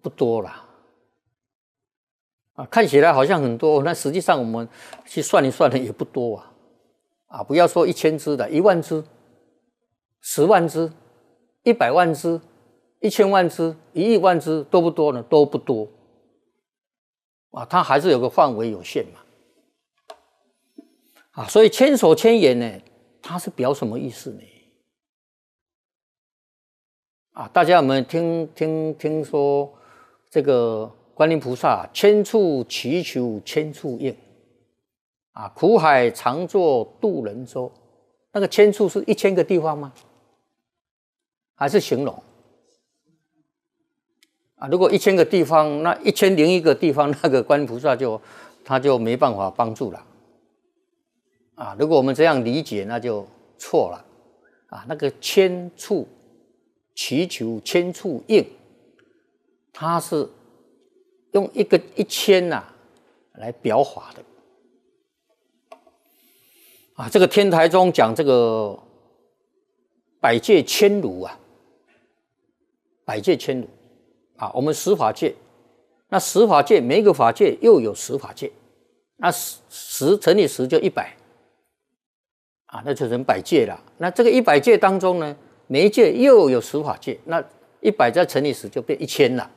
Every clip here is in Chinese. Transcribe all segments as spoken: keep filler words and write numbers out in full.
不多啦。啊，看起来好像很多，那实际上我们去算一算呢，也不多啊。啊，不要说一千只的，一万只、十万只、一百万只、一千万只、一亿万只，多不多呢？都不多。啊，它还是有个范围有限嘛。啊，所以千手千眼呢，它是表什么意思呢？啊，大家有没有听听听说这个观音菩萨千处祈求千处应？啊，苦海常作渡人舟。那个千处是一千个地方吗？还是形容？啊，如果一千个地方，那一千零一个地方，那个观音菩萨就他就没办法帮助了。啊，如果我们这样理解，那就错了。啊，那个千处祈求千处应，它是用一个一千呐、啊、来表法的。啊，这个天台中讲这个百界千如啊，百界千如啊，我们十法界，那十法界每一个法界又有十法界，那十十乘以十就一百啊，那就成百界了。那这个一百界当中呢，每一界又有十法界，那一百再乘以十就变一千了，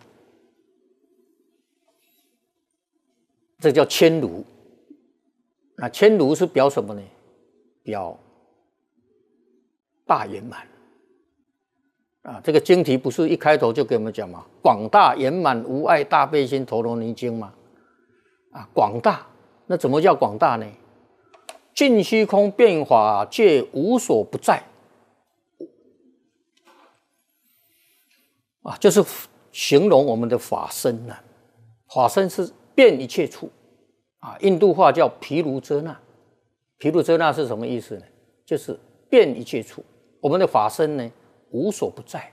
这叫千如。那千如是表什么呢？表大圆满啊！这个经题不是一开头就给我们讲嘛？广大圆满无碍大悲心陀罗尼经嘛？啊，广大，那怎么叫广大呢？尽虚空变法界无所不在啊，就是形容我们的法身啊。法身是遍一切处啊，印度话叫毗卢遮那。毗卢遮那是什么意思呢？就是遍一切处，我们的法身呢，无所不在。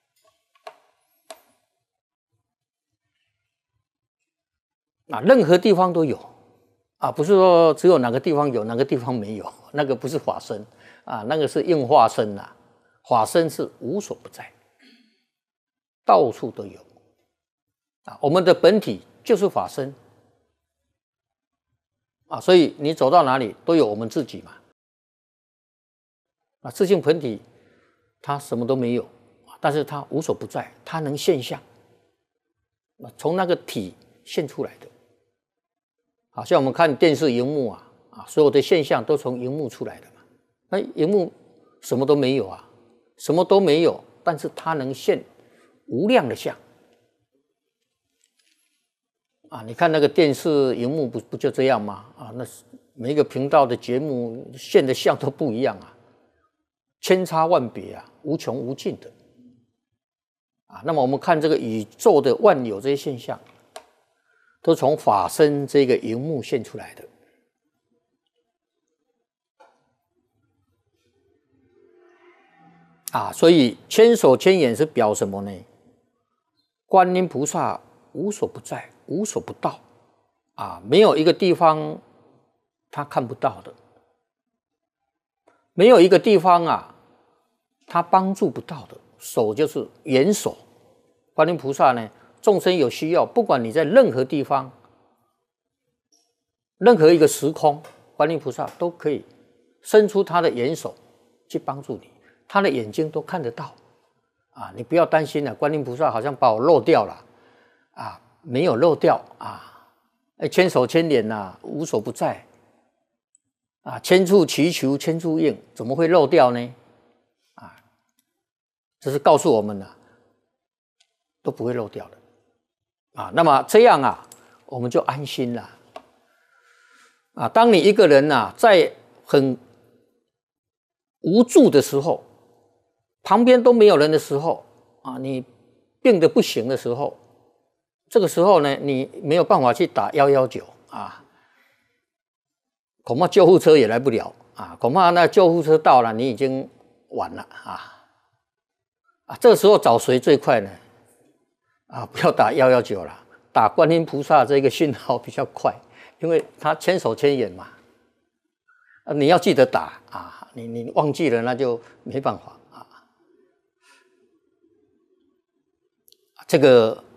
啊，任何地方都有啊，不是说只有哪个地方有，哪个地方没有，那个不是法身啊，那个是应化身啊。法身是无所不在，到处都有啊。我们的本体就是法身。啊，所以你走到哪里都有我们自己嘛。啊，自性本体它什么都没有，但是它无所不在，它能现象，从那个体现出来的。好像我们看电视荧幕啊，啊，所有的现象都从荧幕出来的嘛。那荧幕什么都没有啊，什么都没有，但是它能现无量的相。啊，你看那个电视荧幕不不就这样吗？啊，那每一个频道的节目现的像都不一样啊，千差万别啊，无穷无尽的啊。那么我们看这个宇宙的万有这些现象，都从法身这个荧幕现出来的啊。所以千手千眼是表什么呢？观音菩萨无所不在，无所不到啊，没有一个地方他看不到的，没有一个地方啊他帮助不到的。手就是援手，观音菩萨呢，众生有需要，不管你在任何地方，任何一个时空，观音菩萨都可以伸出他的援手去帮助你，他的眼睛都看得到啊，你不要担心了，观音菩萨好像把我漏掉了啊，没有漏掉啊，千手千眼呐，无所不在啊，千处祈求千处应，怎么会漏掉呢？啊，这是告诉我们啊，都不会漏掉的啊。那么这样啊，我们就安心了啊。当你一个人啊，在很无助的时候，旁边都没有人的时候啊，你病得不行的时候，这个时候呢，你没有办法去打一一九啊，恐怕救护车也来不了啊，恐怕那救护车到了，你已经晚了啊啊！这个时候找谁最快呢？啊，不要打一一九了，打观音菩萨这个讯号比较快，因为他千手千眼嘛。啊，你要记得打啊，你你忘记了那就没办法啊。这个